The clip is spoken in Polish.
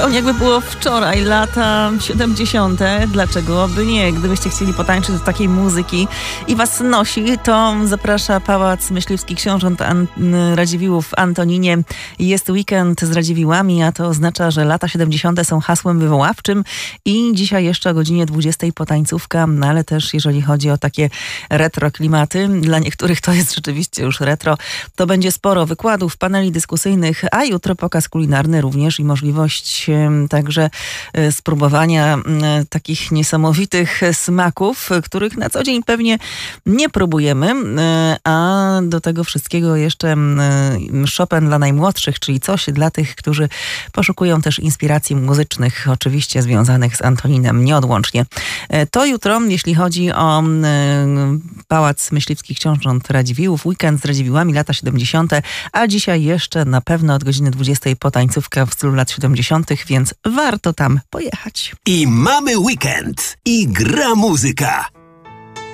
Jakby było wczoraj, lata 70. Dlaczego by nie? Gdybyście chcieli potańczyć do takiej muzyki i was nosi, to zaprasza Pałac Myśliwski Książąt Radziwiłłów w Antoninie. Jest weekend z Radziwiłłami, a to oznacza, że lata 70. są hasłem wywoławczym i dzisiaj jeszcze o godzinie 20 potańcówka, no ale też jeżeli chodzi o takie retro klimaty, dla niektórych to jest rzeczywiście już retro, to będzie sporo wykładów, paneli dyskusyjnych, a jutro pokaz kulinarny również i możliwość także spróbowania takich niesamowitych smaków, których na co dzień pewnie nie próbujemy, a do tego wszystkiego jeszcze Chopin dla najmłodszych, czyli coś dla tych, którzy poszukują też inspiracji muzycznych, oczywiście związanych z Antoninem nieodłącznie. To jutro, jeśli chodzi o Pałac Myśliwskich Książąt Radziwiłłów, weekend z Radziwiłłami, lata 70., a dzisiaj jeszcze na pewno od godziny 20 potańcówka w stylu lat 70., więc warto tam pojechać. I mamy weekend. I gra muzyka.